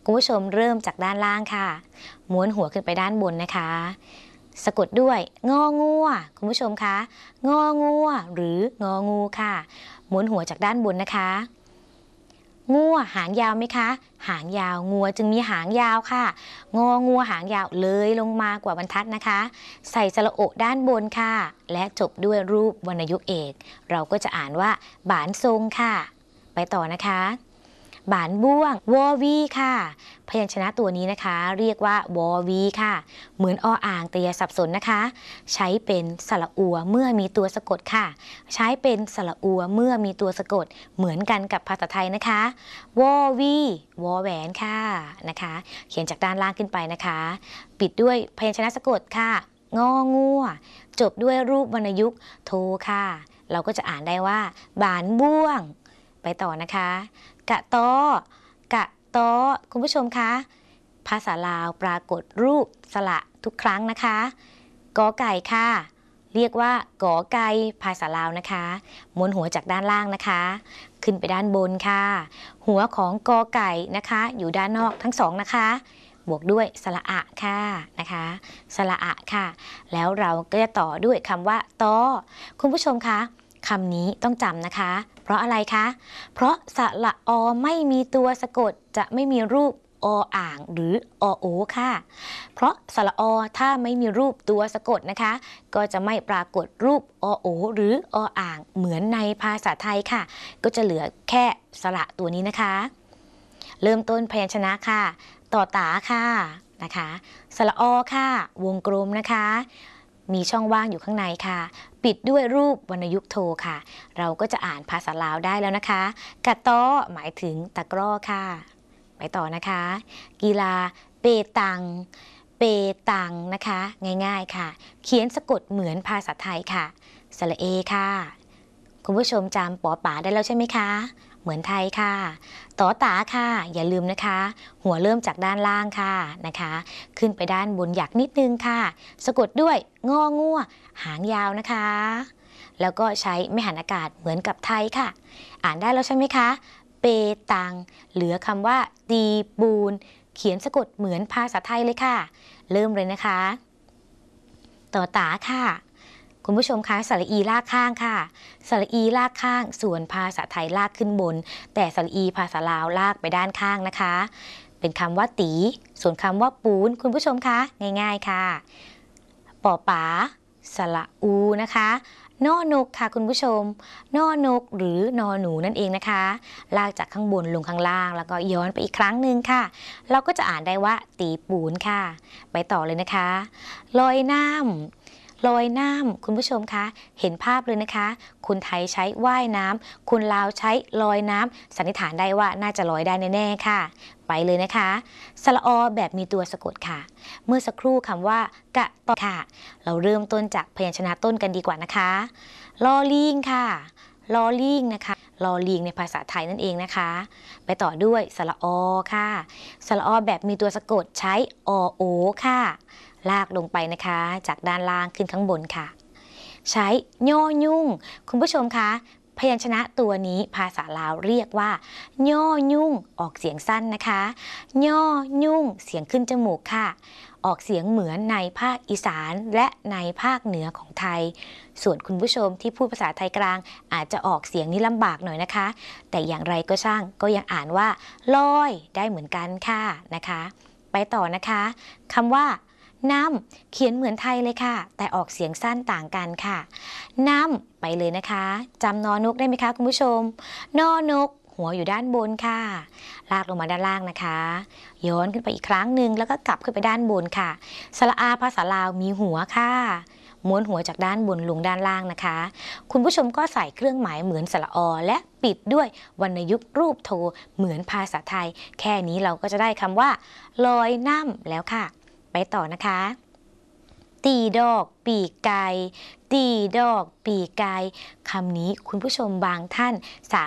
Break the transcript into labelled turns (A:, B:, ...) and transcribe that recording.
A: คุณผู้ชมเริ่มจากด้านล่างค่ะม้วนหัวขึ้นไปด้านบนนะคะสะกดด้วยงองัวคุณผู้ชมคะงองัวหรืององูค่ะม้วนหัวจากด้านบนนะคะงัวหางยาวไหมคะหางยาวงัวจึงมีหางยาวค่ะงองัวหางยาวเลยลงมากว่าบรรทัดนะคะใส่สระโอด้านบนค่ะและจบด้วยรูปวรรณยุกต์เอกเราก็จะอ่านว่าบานทรงค่ะไปต่อนะคะบานบ้วงวอวีค่ะพยัญชนะตัวนี้นะคะเรียกว่าวอวีค่ะเหมือนออ่างแต่อย่าสับสนนะคะใช้เป็นสระอัวเมื่อมีตัวสะกดค่ะใช้เป็นสระอัวเมื่อมีตัวสะกดเหมือนกันกับภาษาไทยนะคะวอวีวอแหวนค่ะนะคะเขียนจากด้านล่างขึ้นไปนะคะปิดด้วยพยัญชนะสะกดค่ะงองัวจบด้วยรูปวรรณยุกต์โทค่ะเราก็จะอ่านได้ว่าบานบ้วงไปต่อนะคะกะตอกะตอคุณผู้ชมคะภาษาลาวปรากฏรูปสระทุกครั้งนะคะกอไก่ค่ะเรียกว่ากอไก่ภาษาลาวนะคะม้วนหัวจากด้านล่างนะคะขึ้นไปด้านบนค่ะหัวของกอไก่นะคะอยู่ด้านนอกทั้งสองนะคะบวกด้วยสระอะค่ะนะคะสระอะค่ะแล้วเราก็จะต่อด้วยคำว่าตอคุณผู้ชมคะคำนี้ต้องจำนะคะเพราะอะไรคะเพราะสระอไม่มีตัวสะกดจะไม่มีรูปออ่างหรืออโอค่ะเพราะสระอถ้าไม่มีรูปตัวสะกดนะคะก็จะไม่ปรากฏรูปอโอหรือออ่างเหมือนในภาษาไทยค่ะก็จะเหลือแค่สระตัวนี้นะคะเริ่มต้นพยัญชนะค่ะต่อตาค่ะนะคะสระอค่ะวงกลมนะคะมีช่องว่างอยู่ข้างในค่ะปิดด้วยรูปวรรณยุกต์โทค่ะเราก็จะอ่านภาษาลาวได้แล้วนะคะกะต้อหมายถึงตะกร้อค่ะไปต่อนะคะกีฬาเปตังเปตังนะคะง่ายๆค่ะเขียนสะกดเหมือนภาษาไทยค่ะสระเอค่ะคุณผู้ชมจำปอป๋าได้แล้วใช่ไหมคะเหมือนไทยค่ะต่อตาค่ะอย่าลืมนะคะหัวเริ่มจากด้านล่างค่ะนะคะขึ้นไปด้านบนหยักนิดนึงค่ะสะกดด้วยงองัวหางยาวนะคะแล้วก็ใช้ไม่หันอากาศเหมือนกับไทยค่ะอ่านได้แล้วใช่ไหมคะเปตังเหลือคำว่าตีปูนเขียนสะกดเหมือนภาษาไทยเลยค่ะเริ่มเลยนะคะต่อตาค่ะคุณผู้ชมคะสระอีลากข้างค่ะสระอีลากข้างส่วนภาษาไทยลากขึ้นบนแต่สระอีภาษาลาวลากไปด้านข้างนะคะเป็นคำว่าตีส่วนคำว่าปูนคุณผู้ชมคะง่ายๆค่ะปอป๋าสระอูนะคะนอนกค่ะคุณผู้ชมนอนกหรือนอหนูนั่นเองนะคะลากจากข้างบนลงข้างล่างแล้วก็ย้อนไปอีกครั้งหนึ่งค่ะเราก็จะอ่านได้ว่าตีปูนค่ะไปต่อเลยนะคะลอยน้ำลอยน้ำคุณผู้ชมคะเห็นภาพเลยนะคะคนไทยใช้ว่ายน้ำคนลาวใช้ลอยน้ำสันนิษฐานได้ว่าน่าจะลอยได้แน่ๆค่ะไปเลยนะคะสระอแบบมีตัวสะกดค่ะเมื่อสักครู่คำว่ากะตอค่ะเราเริ่มต้นจากพยัญชนะต้นกันดีกว่านะคะลอลิงค่ะลอลิงนะคะลอลิงในภาษาไทยนั่นเองนะคะไปต่อด้วยสระอค่ะสระอแบบมีตัวสะกดใช้อโอค่ะลากลงไปนะคะจากด้านล่างขึ้นข้างบนค่ะใช้ย่อยุ่งคุณผู้ชมคะพยัญชนะตัวนี้ภาษาลาวเรียกว่าย่อยุ่งออกเสียงสั้นนะคะย่อยุ่งเสียงขึ้นจมูกค่ะออกเสียงเหมือนในภาคอีสานและในภาคเหนือของไทยส่วนคุณผู้ชมที่พูดภาษาไทยกลางอาจจะออกเสียงนี้ลำบากหน่อยนะคะแต่อย่างไรก็ช่างก็ยังอ่านว่าลอยได้เหมือนกันค่ะนะคะไปต่อนะคะคำว่าน้ำเขียนเหมือนไทยเลยค่ะแต่ออกเสียงสั้นต่างกันค่ะน้ำไปเลยนะคะจำนอนกได้ไหมคะคุณผู้ชมนอนกหัวอยู่ด้านบนค่ะลากลงมาด้านล่างนะคะย้อนขึ้นไปอีกครั้งหนึ่งแล้วก็กลับขึ้นไปด้านบนค่ะสระอาภาษาลาวมีหัวค่ะม้วนหัวจากด้านบนลงด้านล่างนะคะคุณผู้ชมก็ใส่เครื่องหมายเหมือนสระอและปิดด้วยวรรณยุกต์รูปโทเหมือนภาษาไทยแค่นี้เราก็จะได้คำว่าลอยน้ำแล้วค่ะไปต่อนะคะตีดอกปีกไก่ตีดอกปีกไก่คำนี้คุณผู้ชมบางท่านสามารถ